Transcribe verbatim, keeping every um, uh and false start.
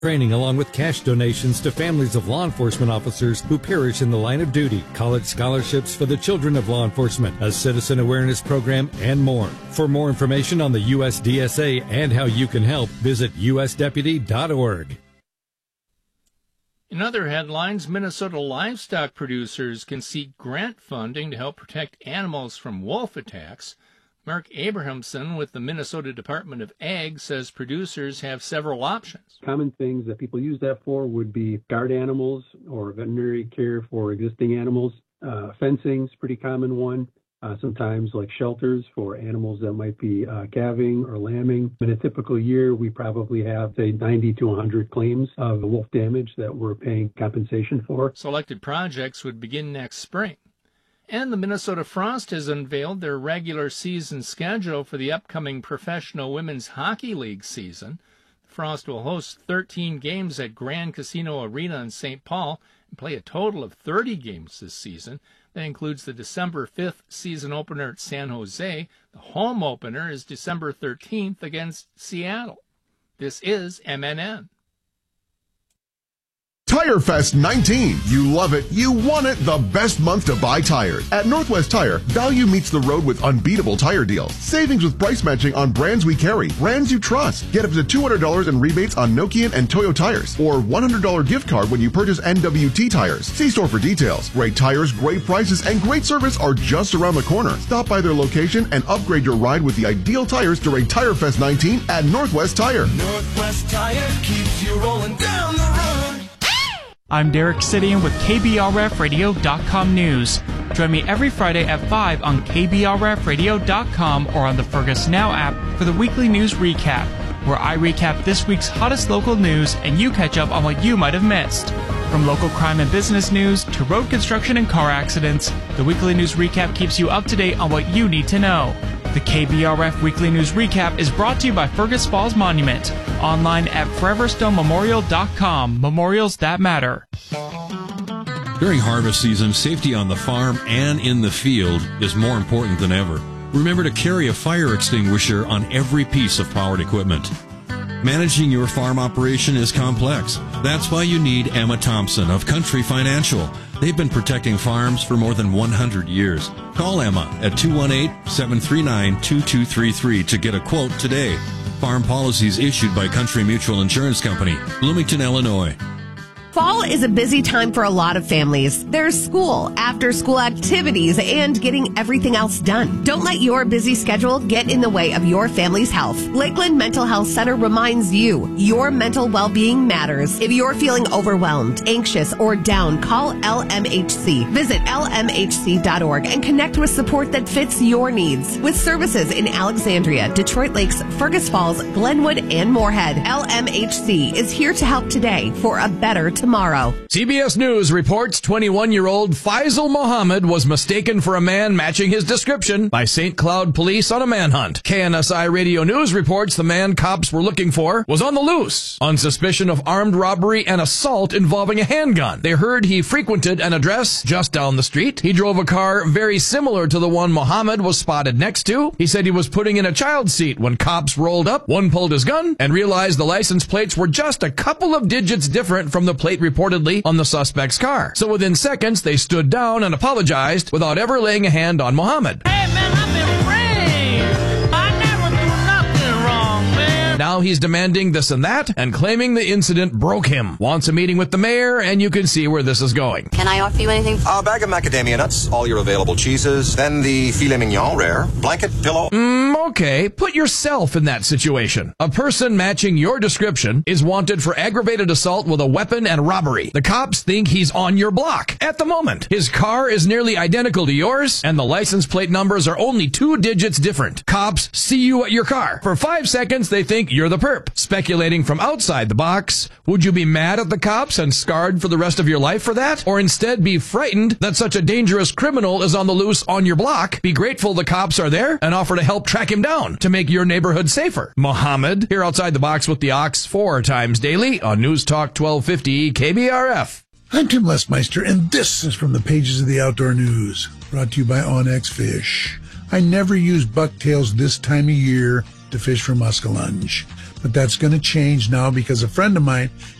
Training along with cash donations to families of law enforcement officers who perish in the line of duty, college scholarships for the children of law enforcement, a citizen awareness program, and more. For more information on the U S D S A and how you can help, visit U S deputy dot org. In other headlines, Minnesota livestock producers can seek grant funding to help protect animals from wolf attacks. Mark Abrahamson with the Minnesota Department of Ag says producers have several options. Common things that people use that for would be guard animals or veterinary care for existing animals. Uh, fencing's pretty common one. Uh, sometimes like shelters for animals that might be uh, calving or lambing. In a typical year, we probably have, say, ninety to one hundred claims of wolf damage that we're paying compensation for. Selected projects would begin next spring. And the Minnesota Frost has unveiled their regular season schedule for the upcoming Professional Women's Hockey League season. The Frost will host thirteen games at Grand Casino Arena in Saint Paul and play a total of thirty games this season. That includes the December fifth season opener at San Jose. The home opener is December thirteenth against Seattle. This is M N N. Tire Fest nineteen. You love it. You want it. The best month to buy tires. At Northwest Tire, value meets the road with unbeatable tire deals. Savings with price matching on brands we carry, brands you trust. Get up to two hundred dollars in rebates on Nokian and Toyo tires, or one hundred dollars gift card when you purchase N W T tires. See store for details. Great tires, great prices, and great service are just around the corner. Stop by their location and upgrade your ride with the ideal tires during Tire Fest nineteen at Northwest Tire. Northwest Tire keeps you rolling down the road. I'm Derek Sidian with K B R F radio dot com News. Join me every Friday at five on K B R F radio dot com or on the Fergus Now app for the weekly news recap, where I recap this week's hottest local news and you catch up on what you might have missed. From local crime and business news to road construction and car accidents, the weekly news recap keeps you up to date on what you need to know. The K B R F Weekly News Recap is brought to you by Fergus Falls Monument. Online at forever stone memorial dot com. Memorials that matter. During harvest season, safety on the farm and in the field is more important than ever. Remember to carry a fire extinguisher on every piece of powered equipment. Managing your farm operation is complex. That's why you need Emma Thompson of Country Financial. They've been protecting farms for more than one hundred years. Call Emma at two one eight, seven three nine, two two three three to get a quote today. Farm policies issued by Country Mutual Insurance Company, Bloomington, Illinois. Fall is a busy time for a lot of families. There's school, after-school activities, and getting everything else done. Don't let your busy schedule get in the way of your family's health. Lakeland Mental Health Center reminds you, your mental well-being matters. If you're feeling overwhelmed, anxious, or down, call L M H C. Visit L M H C dot org and connect with support that fits your needs. With services in Alexandria, Detroit Lakes, Fergus Falls, Glenwood, and Moorhead, L M H C is here to help today for a better tomorrow. C B S News reports twenty-one-year-old Faisal Mohammed was mistaken for a man matching his description by Saint Cloud police on a manhunt. K N S I Radio News reports the man cops were looking for was on the loose on suspicion of armed robbery and assault involving a handgun. They heard he frequented an address just down the street. He drove a car very similar to the one Mohammed was spotted next to. He said he was putting in a child's seat when cops rolled up. One pulled his gun and realized the license plates were just a couple of digits different from the plate reportedly on the suspect's car. So within seconds, they stood down and apologized without ever laying a hand on Mohammed. Hey man, I've been brave. I never do nothing wrong, man. Now he's demanding this and that and claiming the incident broke him. Wants a meeting with the mayor, and you can see where this is going. Can I offer you anything? A bag of macadamia nuts, all your available cheeses, then the filet mignon rare, blanket, pillow. Mm, okay, put yourself in that situation. A person matching your description is wanted for aggravated assault with a weapon and robbery. The cops think he's on your block at the moment. His car is nearly identical to yours, and the license plate numbers are only two digits different. Cops see you at your car. For five seconds, they think you're the perp. Speculating from outside the box, would you be mad at the cops and scarred for the rest of your life for that? Or instead be frightened that such a dangerous criminal is on the loose on your block? Be grateful the cops are there and offer to help track him down to make your neighborhood safer. Mohammed, here outside the box with the Ox four times daily on News Talk twelve fifty K B R F. I'm Tim Lesmeister, and this is from the pages of the Outdoor News, brought to you by Onyx Fish. I never use bucktails this time of year to fish for muskellunge, But that's going to change now because a friend of mine